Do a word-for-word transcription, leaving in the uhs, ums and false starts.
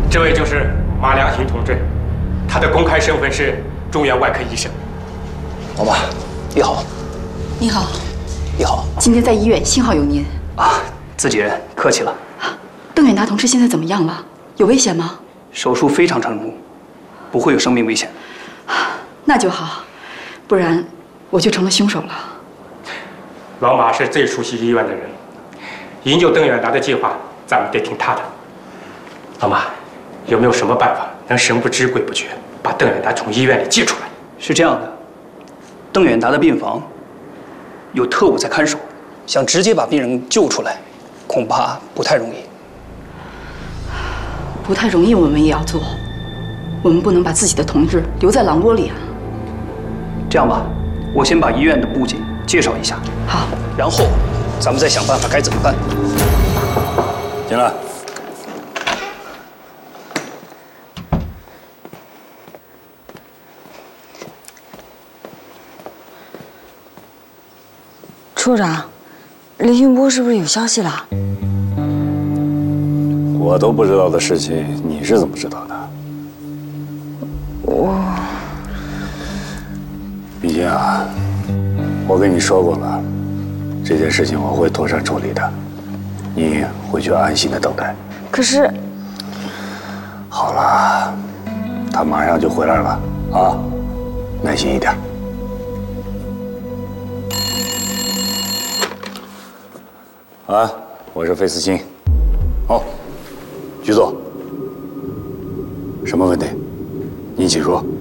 这位就是马良行同志，他的公开身份是中原外科医生。 老马，你好。 你好。 你好。 今天在医院，幸好有您。 啊，自己人，客气了。 邓远达同志现在怎么样了？有危险吗？ 手术非常成功，不会有生命危险。 那就好，不然我就成了凶手了。 老马是最熟悉医院的人，营救邓远达的计划，咱们得听他的。老马，有没有什么办法能神不知鬼不觉，把邓远达从医院里接出来？ 是这样的，邓远达的病房有特务在看守，想直接把病人救出来，恐怕不太容易。 不太容易，我们也要做。我们不能把自己的同志留在狼窝里啊。 这样吧，我先把医院的布景介绍一下。 好。 然后，咱们再想办法该怎么办。 进来。 处长，李训波是不是有消息了？ 我都不知道的事情，你是怎么知道的？ 我…… 毕竟啊，我跟你说过了，这件事情我会妥善处理的，你回去安心的等待。 可是…… 好了，他马上就回来了啊，耐心一点。啊，我是费思清。好。局座，什么问题？您请说。